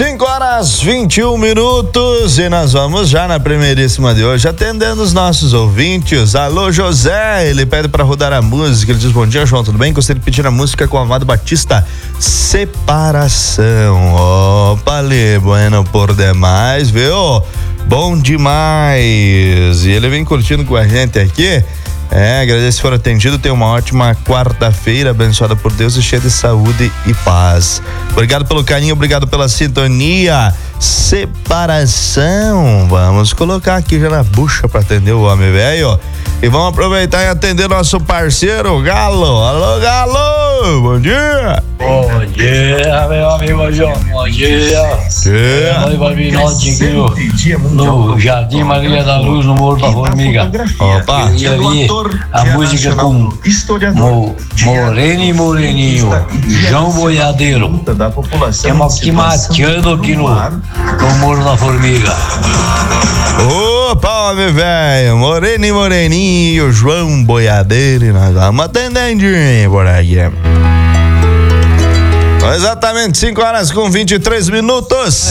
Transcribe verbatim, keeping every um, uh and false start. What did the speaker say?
cinco horas vinte e um minutos e nós vamos já na primeiríssima de hoje, atendendo os nossos ouvintes. Alô, José, ele pede para rodar a música, ele diz: bom dia, João, tudo bem? Gostaria de pedir a música com o Amado Batista, Separação. Opa, ali, bueno por demais, viu? Bom demais. E ele vem curtindo com a gente aqui. É, agradeço se for atendido, tenha uma ótima quarta-feira, abençoada por Deus e cheia de saúde e paz. Obrigado pelo carinho, obrigado pela sintonia. Separação, vamos colocar aqui já na bucha para atender o homem velho. E vamos aproveitar e atender nosso parceiro Galo. Alô, Galo, bom dia. Bom dia, meu amigo João, bom dia. dia. Nós vamos vir aqui no Jardim Maria da Luz, no Morro da Formiga. Opa. E ali a música com Mo, Moreno e Moreninho, João Boiadeiro. Estamos aqui mateando aqui no, no Morro da Formiga. Opa, homem velho, Moreno e Moreninho, João Boiadeiro, e nós vamos atendendo por aqui. Exatamente cinco horas com vinte e três minutos.